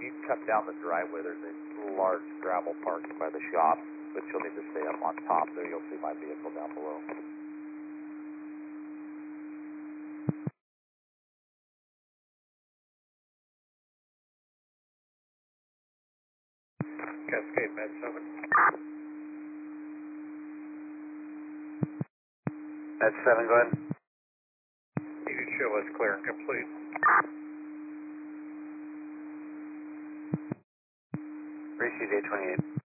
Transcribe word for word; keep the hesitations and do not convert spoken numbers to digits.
you can cut down the driveway. There's a large gravel parking by the shop, but you'll need to stay up on top there. You'll see my vehicle down below. Cascade Med seven. Med seven, go ahead. You can show us clear and complete. Receive eight twenty-eight.